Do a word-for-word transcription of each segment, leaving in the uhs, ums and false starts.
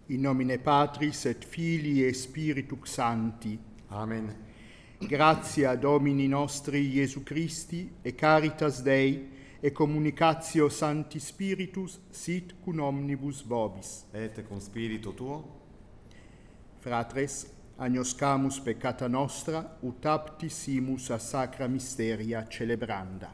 In nomine Patris et Filii et Spiritus Sancti. Amen. Gratia Domini nostri Iesu Christi, e caritas Dei, e communicatio Sancti Spiritus, sit cum omnibus vobis. Et cum spiritu tuo. Fratres, agnoscamus peccata nostra, ut apti simus a sacra misteria celebranda.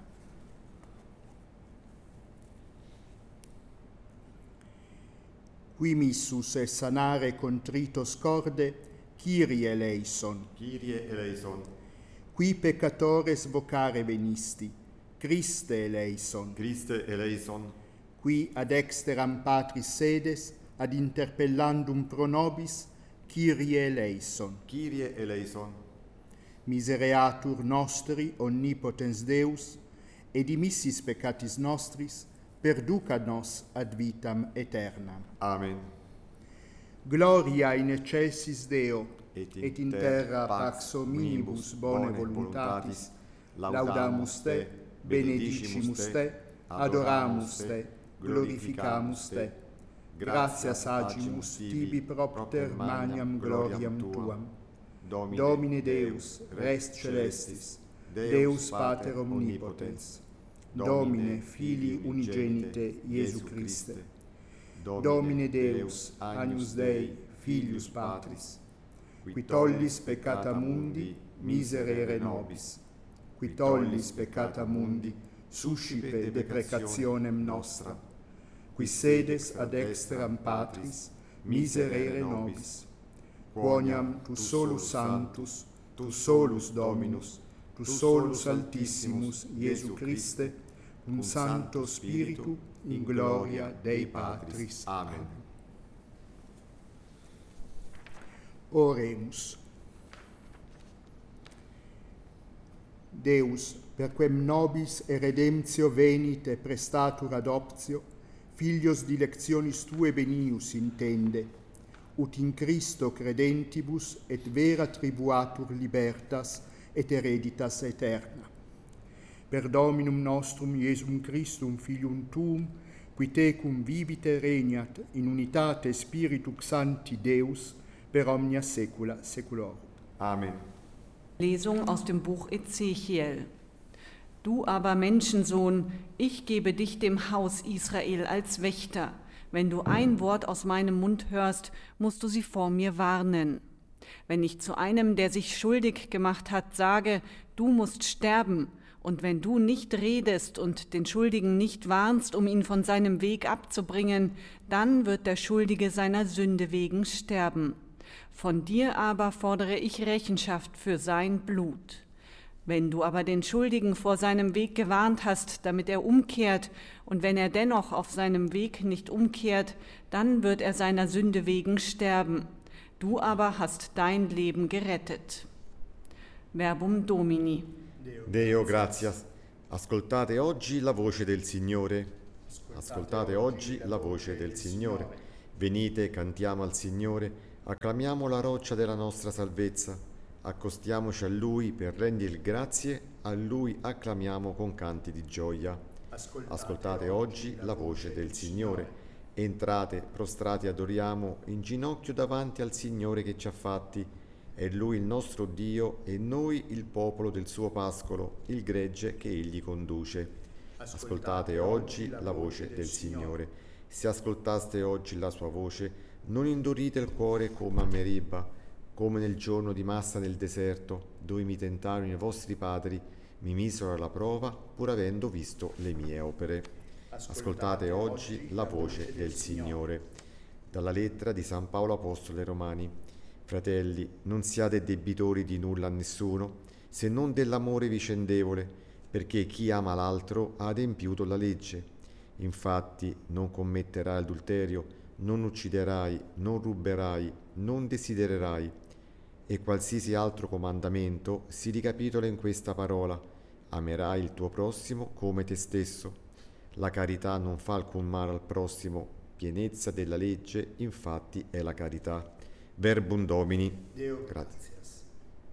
Qui missus est sanare contritos corde, Kyrie eleison. Kyrie eleison. Qui peccatores vocare venisti, Christe eleison. Christe eleison. Qui ad exteram Patris sedes, ad interpellandum pro nobis, Kyrie eleison. Kyrie eleison. Misereatur nostri omnipotens Deus, et dimissis peccatis nostris, perducat nos ad vitam aeternam. Amen. Gloria in excelsis Deo, Et et in terra pax hominibus bone voluntatis, laudamus te, benedicimus te, adoramus te, glorificamus te. Gratias agimus tibi propter maniam gloriam tuam. Domine Deus, res celestis, Deus Pater omnipotens, Domine Filii unigenite Iesu Christe, Domine Deus, Agnus Dei, Filius Patris, qui tollis peccata mundi, miserere nobis, qui tollis peccata mundi, suscipe deprecationem nostra, qui sedes ad exteram Patris, miserere nobis, quoniam tu solus sanctus, tu solus Dominus, tu solus Altissimus, Iesu Christe, cum Sancto Spiritu, in gloria Dei Patris. Amen. Oremus. Deus, per quem nobis e redemptio venit e prestatur adoptio, filios dilectionis Tue benius intende, ut in Christo credentibus et vera tribuatur libertas et hereditas aeterna. Per Dominum nostrum Iesum Christum, Filium Tuum, qui tecum vivite regnat in unitate Spiritus Sancti Deus, per omnia saecula saeculorum. Amen. Lesung aus dem Buch Ezechiel. Du aber, Menschensohn, ich gebe dich dem Haus Israel als Wächter. Wenn du ein Wort aus meinem Mund hörst, musst du sie vor mir warnen. Wenn ich zu einem, der sich schuldig gemacht hat, sage, du musst sterben, und wenn du nicht redest und den Schuldigen nicht warnst, um ihn von seinem Weg abzubringen, dann wird der Schuldige seiner Sünde wegen sterben. Von dir aber fordere ich Rechenschaft für sein Blut. Wenn du aber den Schuldigen vor seinem Weg gewarnt hast, damit er umkehrt, und wenn er dennoch auf seinem Weg nicht umkehrt, dann wird er seiner Sünde wegen sterben. Du aber hast dein Leben gerettet. Verbum Domini. Deo gratias. Ascoltate oggi la voce del Signore. Ascoltate oggi la voce del Signore. Venite, cantiamo al Signore, acclamiamo la roccia della nostra salvezza. Accostiamoci a Lui per rendergli grazie, a Lui acclamiamo con canti di gioia. Ascoltate oggi la voce del Signore. Entrate, prostrati adoriamo, in ginocchio davanti al Signore che ci ha fatti. È Lui il nostro Dio e noi il popolo del suo pascolo, il gregge che Egli conduce. Ascoltate oggi la voce del Signore. Se ascoltaste oggi la sua voce, non indurite il cuore come a Meriba, come nel giorno di Massa nel deserto, dove mi tentarono i vostri padri, mi misero alla prova, pur avendo visto le mie opere. Ascoltate oggi la voce del Signore. Dalla lettera di San Paolo Apostolo ai Romani. Fratelli, non siate debitori di nulla a nessuno, se non dell'amore vicendevole, perché chi ama l'altro ha adempiuto la legge. Infatti, non commetterai adulterio, non ucciderai, non ruberai, non desidererai. E qualsiasi altro comandamento si ricapitola in questa parola: amerai il tuo prossimo come te stesso. La carità non fa alcun male al prossimo, pienezza della legge infatti è la carità. Verbum Domini. Deo Grazie.